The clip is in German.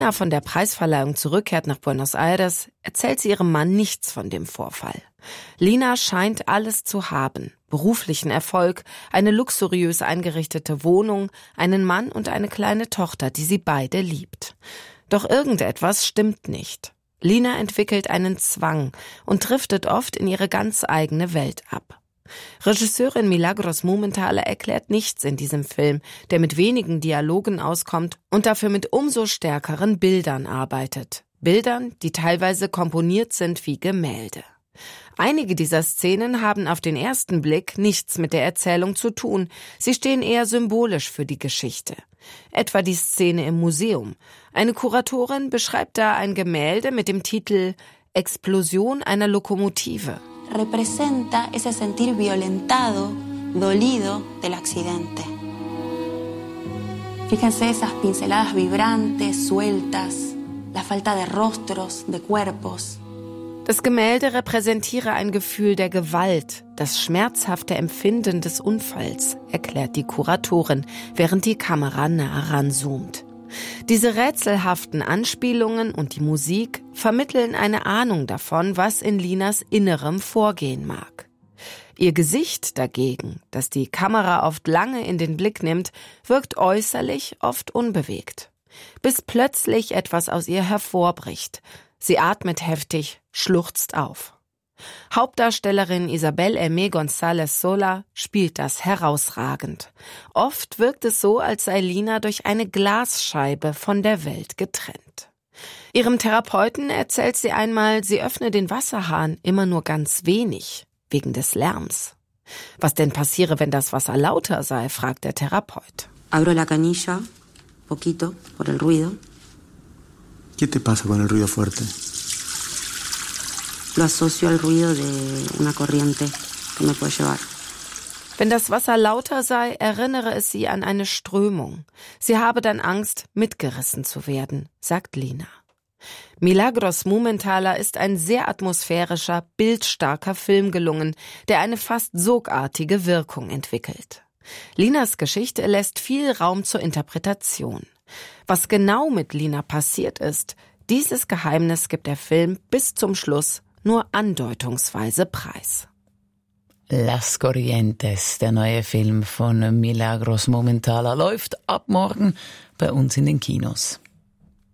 von der Preisverleihung zurückkehrt nach Buenos Aires, erzählt sie ihrem Mann nichts von dem Vorfall. Lina scheint alles zu haben: beruflichen Erfolg, eine luxuriös eingerichtete Wohnung, einen Mann und eine kleine Tochter, die sie beide liebt. Doch irgendetwas stimmt nicht. Lina entwickelt einen Zwang und driftet oft in ihre ganz eigene Welt ab. Regisseurin Milagros Mumenthaler erklärt nichts in diesem Film, der mit wenigen Dialogen auskommt und dafür mit umso stärkeren Bildern arbeitet. Bildern, die teilweise komponiert sind wie Gemälde. Einige dieser Szenen haben auf den ersten Blick nichts mit der Erzählung zu tun. Sie stehen eher symbolisch für die Geschichte. Etwa die Szene im Museum. Eine Kuratorin beschreibt da ein Gemälde mit dem Titel »Explosion einer Lokomotive«. Representa ese sentir violentado, dolido del accidente. Fíjense esas pinceladas vibrantes, sueltas, la falta de rostros, de cuerpos. Das Gemälde repräsentiere ein Gefühl der Gewalt, das schmerzhafte Empfinden des Unfalls, erklärt die Kuratorin, während die Kamera nah ranzoomt. Diese rätselhaften Anspielungen und die Musik vermitteln eine Ahnung davon, was in Linas Innerem vorgehen mag. Ihr Gesicht dagegen, das die Kamera oft lange in den Blick nimmt, wirkt äußerlich oft unbewegt. Bis plötzlich etwas aus ihr hervorbricht. Sie atmet heftig, schluchzt auf. Hauptdarstellerin Isabel Aimé González Sola spielt das herausragend. Oft wirkt es so, als sei Lina durch eine Glasscheibe von der Welt getrennt. Ihrem Therapeuten erzählt sie einmal, sie öffne den Wasserhahn immer nur ganz wenig, wegen des Lärms. Was denn passiere, wenn das Wasser lauter sei, fragt der Therapeut. Abro la canilla, poquito, por el ruido. ¿Qué te pasa con el ruido fuerte? Lo asocio al ruido de una corriente que me puede llevar. Wenn das Wasser lauter sei, erinnere es sie an eine Strömung. Sie habe dann Angst, mitgerissen zu werden, sagt Lina. Milagros Mumenthaler ist ein sehr atmosphärischer, bildstarker Film gelungen, der eine fast sogartige Wirkung entwickelt. Linas Geschichte lässt viel Raum zur Interpretation. Was genau mit Lina passiert ist, dieses Geheimnis gibt der Film bis zum Schluss nur andeutungsweise preis. Las Corrientes, der neue Film von Milagros Mumenthaler, läuft ab morgen bei uns in den Kinos.